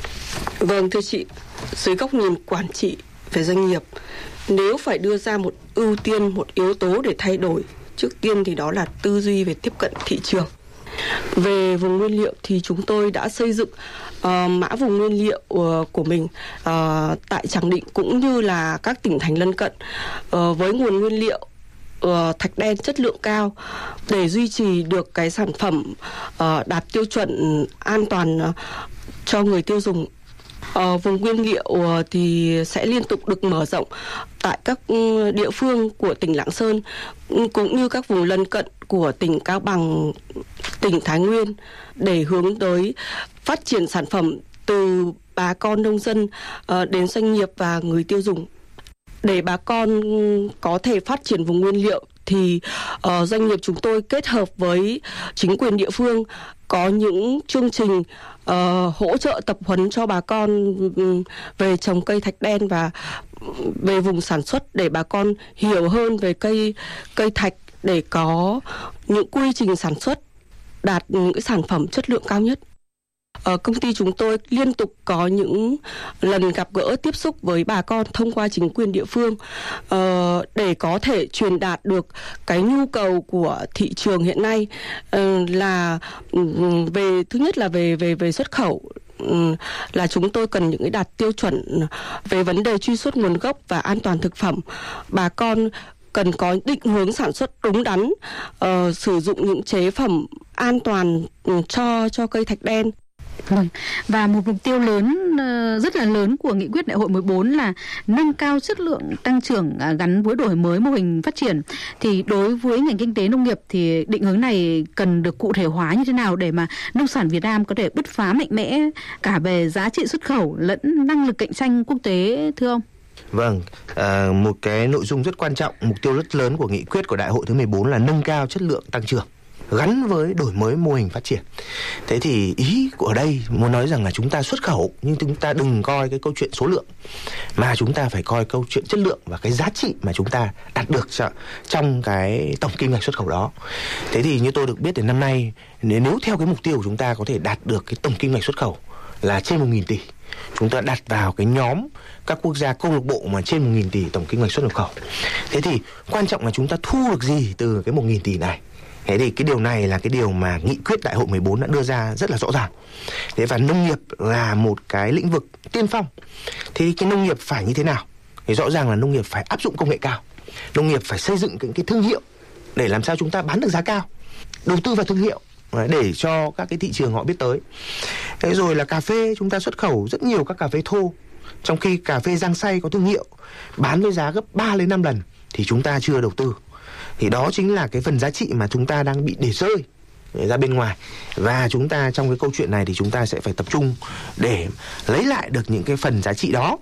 Vâng, thưa chị, dưới góc nhìn quản trị về doanh nghiệp, nếu phải đưa ra một ưu tiên, một yếu tố để thay đổi, trước tiên thì đó là tư duy về tiếp cận thị trường. Về vùng nguyên liệu thì chúng tôi đã xây dựng uh, mã vùng nguyên liệu uh, của mình uh, tại Tràng Định cũng như là các tỉnh thành lân cận uh, với nguồn nguyên liệu uh, thạch đen chất lượng cao để duy trì được cái sản phẩm uh, đạt tiêu chuẩn an toàn uh, cho người tiêu dùng. Ờ, vùng nguyên liệu uh, thì sẽ liên tục được mở rộng tại các uh, địa phương của tỉnh Lạng Sơn cũng như các vùng lân cận của tỉnh Cao Bằng, tỉnh Thái Nguyên để hướng tới phát triển sản phẩm từ bà con nông dân uh, đến doanh nghiệp và người tiêu dùng. Để bà con có thể phát triển vùng nguyên liệu thì uh, doanh nghiệp chúng tôi kết hợp với chính quyền địa phương có những chương trình uh, hỗ trợ tập huấn cho bà con um, về trồng cây thạch đen và về vùng sản xuất để bà con hiểu hơn về cây cây thạch để có những quy trình sản xuất đạt những cái sản phẩm chất lượng cao nhất. Ở công ty chúng tôi liên tục có những lần gặp gỡ tiếp xúc với bà con thông qua chính quyền địa phương uh, để có thể truyền đạt được cái nhu cầu của thị trường hiện nay uh, là um, về thứ nhất là về về về xuất khẩu. Um, là chúng tôi cần những cái đạt tiêu chuẩn về vấn đề truy xuất nguồn gốc và an toàn thực phẩm. Bà con cần có định hướng sản xuất đúng đắn, uh, sử dụng những chế phẩm an toàn um, cho cho cây thạch đen. Vâng. Và một mục tiêu lớn, rất là lớn của nghị quyết đại hội mười bốn là nâng cao chất lượng tăng trưởng gắn với đổi mới mô hình phát triển. Thì đối với ngành kinh tế nông nghiệp thì định hướng này cần được cụ thể hóa như thế nào để mà nông sản Việt Nam có thể bứt phá mạnh mẽ cả về giá trị xuất khẩu lẫn năng lực cạnh tranh quốc tế, thưa ông? Vâng, à, một cái nội dung rất quan trọng, mục tiêu rất lớn của nghị quyết của đại hội thứ mười bốn là nâng cao chất lượng tăng trưởng gắn với đổi mới mô hình phát triển. Thế thì ý của đây muốn nói rằng là chúng ta xuất khẩu nhưng chúng ta đừng coi cái câu chuyện số lượng, mà chúng ta phải coi câu chuyện chất lượng và cái giá trị mà chúng ta đạt được trong cái tổng kim ngạch xuất khẩu đó. Thế thì như tôi được biết đến năm nay, nếu theo cái mục tiêu của chúng ta có thể đạt được cái tổng kim ngạch xuất khẩu là trên một nghìn tỷ, chúng ta đặt vào cái nhóm các quốc gia câu lạc bộ mà trên một nghìn tỷ tổng kim ngạch xuất nhập khẩu. Thế thì quan trọng là chúng ta thu được gì từ cái một nghìn tỷ này. Thế thì cái điều này là cái điều mà nghị quyết đại hội mười bốn đã đưa ra rất là rõ ràng. Thế và nông nghiệp là một cái lĩnh vực tiên phong. Thế cái nông nghiệp phải như thế nào? Thì rõ ràng là nông nghiệp phải áp dụng công nghệ cao. Nông nghiệp phải xây dựng cái, cái thương hiệu để làm sao chúng ta bán được giá cao. Đầu tư vào thương hiệu để cho các cái thị trường họ biết tới. Thế rồi là cà phê, chúng ta xuất khẩu rất nhiều các cà phê thô, trong khi cà phê rang xay có thương hiệu, bán với giá gấp ba đến năm lần thì chúng ta chưa đầu tư. Thì đó chính là cái phần giá trị mà chúng ta đang bị để rơi ra bên ngoài. Và chúng ta trong cái câu chuyện này thì chúng ta sẽ phải tập trung để lấy lại được những cái phần giá trị đó,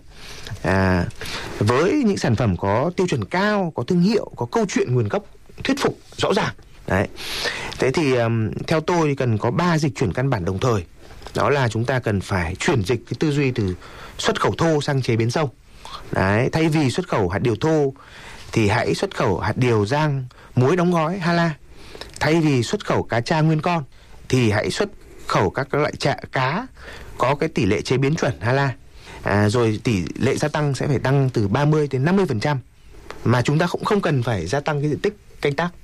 à, với những sản phẩm có tiêu chuẩn cao, có thương hiệu, có câu chuyện nguồn gốc thuyết phục rõ ràng. Đấy. Thế thì um, theo tôi cần có ba dịch chuyển căn bản đồng thời. Đó là chúng ta cần phải chuyển dịch cái tư duy từ xuất khẩu thô sang chế biến sâu. Đấy, thay vì xuất khẩu hạt điều thô thì hãy xuất khẩu hạt điều rang muối đóng gói Hala. Thay vì xuất khẩu cá tra nguyên con thì hãy xuất khẩu các loại chạ cá có cái tỷ lệ chế biến chuẩn Hala. À, rồi tỷ lệ gia tăng sẽ phải tăng từ ba mươi đến năm mươi phần trăm, mà chúng ta cũng không cần phải gia tăng cái diện tích canh tác.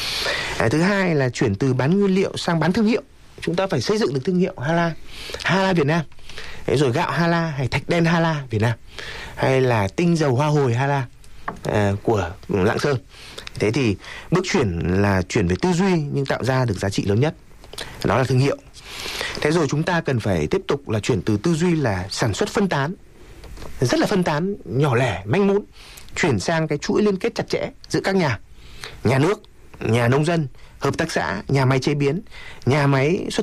À, thứ hai là chuyển từ bán nguyên liệu sang bán thương hiệu. Chúng ta phải xây dựng được thương hiệu Hala, Hala Việt Nam. Thế rồi gạo Hala hay thạch đen Hala Việt Nam, hay là tinh dầu hoa hồi Hala à, của Lạng Sơn. Thế thì bước chuyển là chuyển về tư duy nhưng tạo ra được giá trị lớn nhất, đó là thương hiệu. Thế rồi chúng ta cần phải tiếp tục là chuyển từ tư duy là sản xuất phân tán, rất là phân tán, nhỏ lẻ, manh mún, chuyển sang cái chuỗi liên kết chặt chẽ giữa các nhà, nhà nước, nhà nông dân, hợp tác xã, nhà máy chế biến, nhà máy xuất